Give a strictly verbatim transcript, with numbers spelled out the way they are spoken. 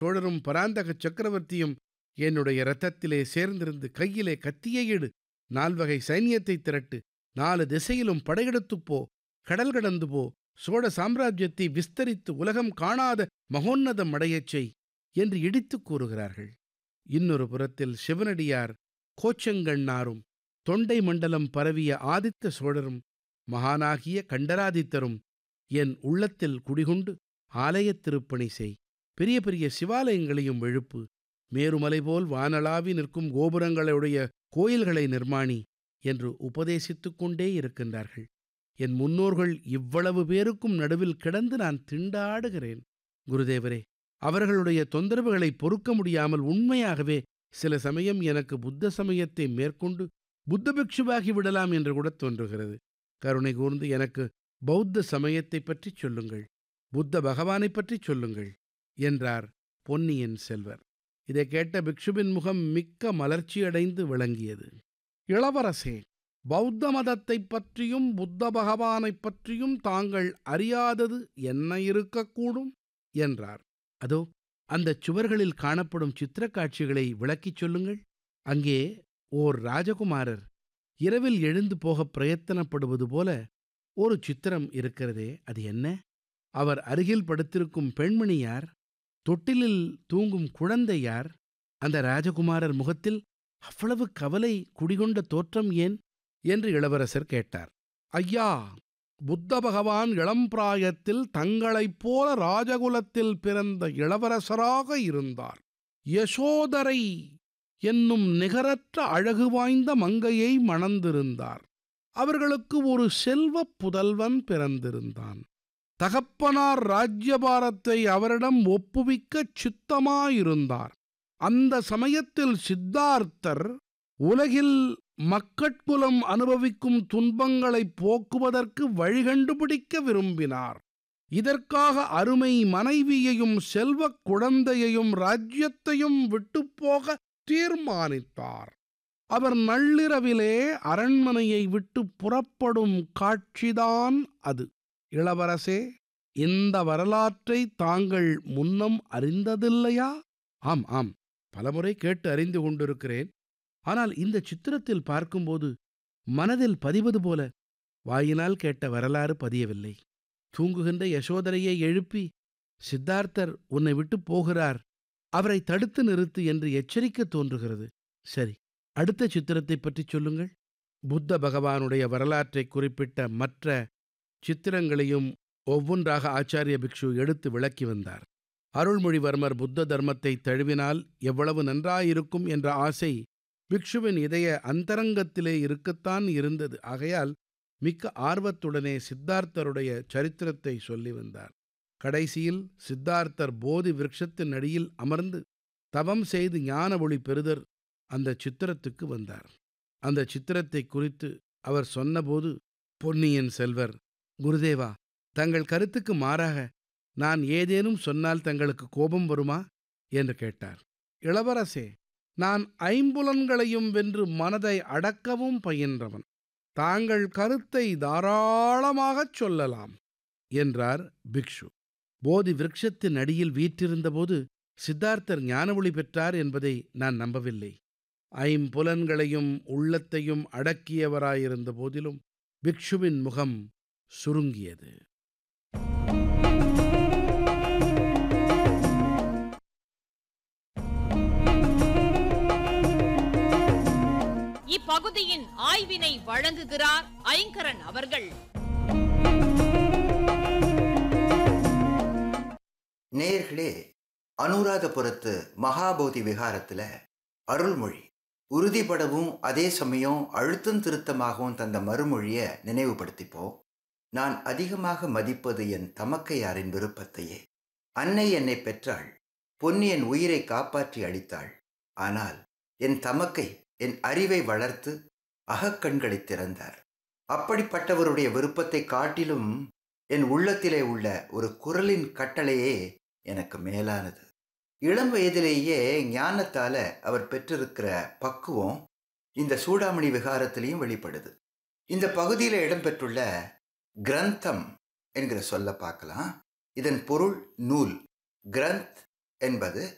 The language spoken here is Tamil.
சோழரும் பராந்தக சக்கரவர்த்தியும் என்னுடைய இரத்தத்திலே சேர்ந்திருந்து கையிலே கத்தியை எடு, நால்வகை சைன்யத்தை திரட்டு, நாலு திசையிலும் படையெடுத்துப் போ, கடல் கடந்து போ, சோழ சாம்ராஜ்யத்தை விஸ்தரித்து உலகம் காணாத மகோன்னதம் அடையச் செய் என்று இடித்துக் கூறுகிறார்கள். இன்னொரு புறத்தில் சிவனடியார் கோச்சங்கண்ணாரும் தொண்டை மண்டலம் பரவிய ஆதித்த சோழரும் மகானாகிய கண்டராதித்தரும் என் உள்ளத்தில் குடிகொண்டு ஆலயத் திருப்பணி செய், பெரிய பெரிய சிவாலயங்களையும் எழுப்பு, மேருமலை போல் வானளாவி நிற்கும் கோபுரங்களுடைய கோயில்களை நிர்மாணி என்று உபதேசித்துக் கொண்டே இருக்கின்றார்கள். என் முன்னோர்கள் இவ்வளவு பேருக்கும் நடுவில் கிடந்து நான் திண்டாடுகிறேன். குருதேவரே, அவர்களுடைய தொந்தரவுகளை பொறுக்க முடியாமல் உண்மையாகவே சில சமயம் எனக்கு புத்த சமயத்தை மேற்கொண்டு புத்த பிக்ஷுவாகி விடலாம் என்று கூட தோன்றுகிறது. கருணை கூர்ந்து எனக்கு பௌத்த சமயத்தைப் பற்றிச் சொல்லுங்கள், புத்த பகவானைப் பற்றிச் சொல்லுங்கள் என்றார் பொன்னியின் செல்வர். இதை கேட்ட பிக்ஷுவின் முகம் மிக்க மலர்ச்சியடைந்து விளங்கியது. இளவரசே, பௌத்த மதத்தைப் பற்றியும் புத்த பகவானைப் பற்றியும் தாங்கள் அறியாதது என்ன இருக்கக்கூடும் என்றார். அதோ அந்தச் சுவர்களில் காணப்படும் சித்திரக் காட்சிகளை விளக்கிச் சொல்லுங்கள். அங்கே ஓர் ராஜகுமாரர் இரவில் எழுந்து போகப் பிரயத்தனப்படுவது போல ஒரு சித்திரம் இருக்கிறதே, அது என்ன? அவர் அருகில் படுத்திருக்கும் பெண்மணி யார்? தொட்டிலில் தூங்கும் குழந்தை யார்? அந்த ராஜகுமாரர் முகத்தில் அவ்வளவு கவலை குடிகொண்ட தோற்றம் ஏன் என்று இளவரசர் கேட்டார். ஐயா, புத்த பகவான் இளம்பிராயத்தில் தங்களைப் போல ராஜகுலத்தில் பிறந்த இளவரசராக இருந்தார். யசோதரை என்னும் நிகரற்ற அழகு வாய்ந்த மங்கையை மணந்திருந்தார். அவர்களுக்கு ஒரு செல்வப் புதல்வன் பிறந்திருந்தான். தகப்பனார் ராஜ்யபாரத்தை அவரிடம் ஒப்புவிக்கச் சித்தமாயிருந்தார். அந்த சமயத்தில் சித்தார்த்தர் உலகில் மக்கட்குலம் அனுபவிக்கும் துன்பங்களை போக்குவதற்கு வழிகண்டுபிடிக்க விரும்பினார். இதற்காக அருமை மனைவியையும் செல்வக் குழந்தையையும் ராஜ்யத்தையும் விட்டுப்போக தீர்மானித்தார். அவர் நள்ளிரவிலே அரண்மனையை விட்டு புறப்படும் காட்சிதான் அது. இளவரசே, இந்த வரலாற்றை தாங்கள் முன்னம் அறிந்ததில்லையா? ஆம் ஆம், பலமுறை கேட்டு அறிந்து கொண்டிருக்கிறேன். ஆனால் இந்த சித்திரத்தில் பார்க்கும்போது மனதில் பதிவது போல வாயினால் கேட்ட வரலாறு பதியவில்லை. தூங்குகின்ற யசோதரையை எழுப்பி, சித்தார்த்தர் உன்னை விட்டு போகிறார், அவரை தடுத்து நிறுத்து என்று எச்சரிக்க தோன்றுகிறது. சரி, அடுத்த சித்திரத்தைப் பற்றி சொல்லுங்கள். புத்த பகவானுடைய வரலாற்றை குறிப்பிட்ட மற்ற சித்திரங்களையும் ஒவ்வொன்றாக ஆச்சாரிய பிக்ஷு எடுத்து விளக்கி வந்தார். அருள்மொழிவர்மர் புத்த தர்மத்தை தழுவினால் எவ்வளவு நன்றாயிருக்கும் என்ற ஆசை பிக்ஷுவின் இதய அந்தரங்கத்திலே இருக்கத்தான் இருந்தது. ஆகையால் மிக்க ஆர்வத்துடனே சித்தார்த்தருடைய சரித்திரத்தை சொல்லி வந்தார். கடைசியில் சித்தார்த்தர் போதி விருட்சத்தின் அடியில் அமர்ந்து தவம் செய்து ஞான ஒளி பெறுதர் அந்த சித்திரத்துக்கு வந்தார். அந்த சித்திரத்தை குறித்து அவர் சொன்னபோது பொன்னியின் செல்வர், குருதேவா, தங்கள் கருத்துக்கு மாறாக நான் ஏதேனும் சொன்னால் தங்களுக்கு கோபம் வருமா என்று கேட்டார். இளவரசே, நான் ஐம்புலன்களையும் வென்று மனதை அடக்கவும் பயின்றவன். தாங்கள் கருத்தை தாராளமாகச் சொல்லலாம் என்றார் பிக்ஷு. போதி விருட்சத்தின் அடியில் வீற்றிருந்தபோது சித்தார்த்தர் ஞானவொளி பெற்றார் என்பதை நான் நம்பவில்லை. ஐம்புலன்களையும் உள்ளத்தையும் அடக்கியவராயிருந்த போதிலும் பிக்ஷுவின் முகம் சுருங்கியது. இப்பகுதியின் ஆய்வினை வழங்குகிறார் ஐங்கரன் அவர்கள். நேயர்களே, அனுராதபுரத்து மகாபோதி விகாரத்துல அருள்மொழி உறுதிப்படவும் அதே சமயம் அழுத்தம் திருத்தமாகவும் தந்த மறுமொழியை நினைவுபடுத்திப்போம். நான் அதிகமாக மதிப்பது என் தமக்கையாரின் விருப்பத்தையே. அன்னை என்னை பெற்றாள், பொன்னியின் உயிரை காப்பாற்றி அளித்தாள். ஆனால் என் தமக்கை என் அறிவை வளர்த்து அகக்கண்களை திறந்தார். அப்படிப்பட்டவருடைய விருப்பத்தை காட்டிலும் என் உள்ளத்திலே உள்ள ஒரு குரலின் கட்டளையே எனக்கு மேலானது. இளம் வயதிலேயே ஞானத்தால அவர் பெற்றிருக்கிற பக்குவம் இந்த சூடாமணி விகாரத்திலையும் வெளிப்படுது. இந்த பகுதியில் இடம்பெற்றுள்ள கிரந்தம் என்கிற சொல்ல பார்க்கலாம். இதன் பொருள் நூல். கிரந்த் என்பது